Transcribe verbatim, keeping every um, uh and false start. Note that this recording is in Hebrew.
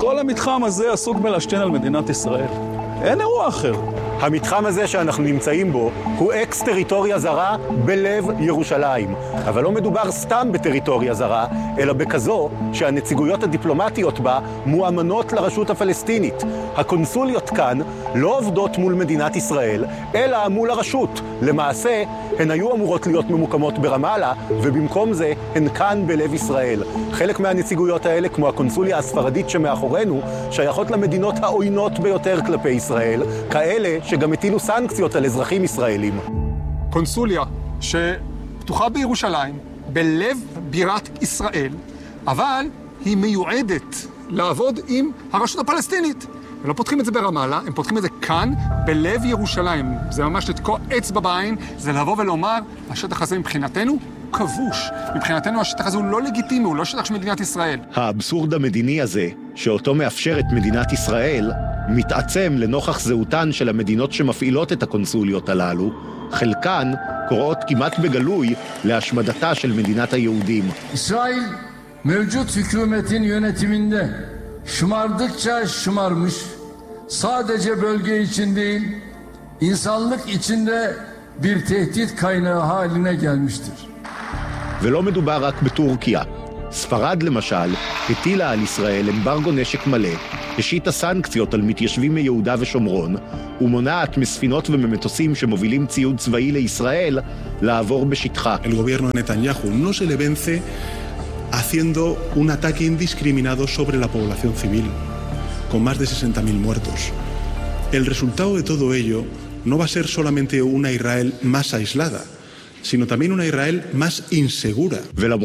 כל המתחם הזה עסוק בלהשתין על מדינת ישראל. אין אירוע אחר. המתחם הזה שאנחנו נמצאים בו הוא אקס-טריטוריה זרה בלב ירושלים. אבל לא מדובר סתם בטריטוריה זרה, אלא בכזו שהנציגויות הדיפלומטיות בה מואמנות לרשות הפלסטינית. הקונסוליות כאן לא עובדות מול מדינת ישראל, אלא מול הרשות. למעשה, הן היו אמורות להיות ממוקמות ברמאללה, ובמקום זה הן כאן בלב ישראל. חלק מהנציגויות האלה, כמו הקונסוליה הספרדית שמאחורינו, שייכות למדינות העוינות ביותר כלפי ישראל, כאלה שגם הטילו סנקציות על אזרחים ישראלים. קונסוליה שפתוחה בירושלים, בלב בירת ישראל, אבל היא מיועדת לעבוד עם הרשות הפלסטינית. הם לא פותחים את זה ברמאללה, הם פותחים את זה כאן, בלב ירושלים. זה ממש לתקוע אצבע בעין, זה לבוא ולומר, השטח הזה מבחינתנו כבוש. מבחינתנו השטח הזה הוא לא לגיטימי, הוא לא שטח של מדינת ישראל. האבסורד המדיני הזה, שאותו מאפשרת מדינת ישראל, מתעצם לנוכח זהותן של המדינות שמפעילות את הקונסוליות הללו, חלקן קוראות כמעט בגלוי להשמדתה של medinet היהודים. İsrail mevcut hükümetin yönetiminde şımardıkça şımarmış. Sadece bölge için değil, insanlık içinde bir tehdit kaynağı haline gelmiştir. ולא מדובר רק בטורקיה. ספרד למשל הטילה על ישראל אמברגו נשק מלא, השיתה סנקציות על מתיישבים מיהודה ושומרון, ומונעת מספינות וממטוסים שמובילים ציוד צבאי לישראל לעבור בשטחה. El gobierno de Netanyahu no se le vence haciendo un ataque indiscriminado sobre la población civil, con más de sesenta mil muertos. El resultado de todo ello no va a ser solamente una Israel más aislada, sino también una Israel más insegura.